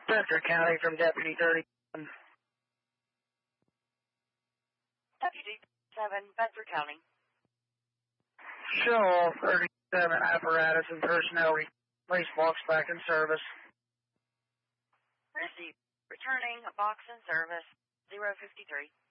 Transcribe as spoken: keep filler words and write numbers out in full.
Bedford County from Deputy thirty-seven. Deputy seven, Bedford County. Show all thirty-seven apparatus and personnel. Police box back in service. Received. Returning a box in service. zero fifty-three.